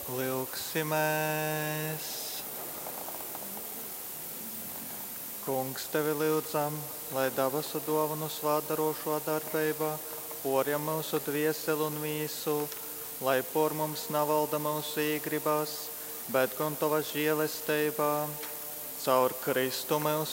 Lūksimies! Kungs, tevi lūdzam, lai dabasu dāvanu svētdarošo darbībā, porja mūsu dvieseli un mīsu, lai por mums nevalda mūsu īgribas, bet gan tava žēlestībā, caur Kristu mūsu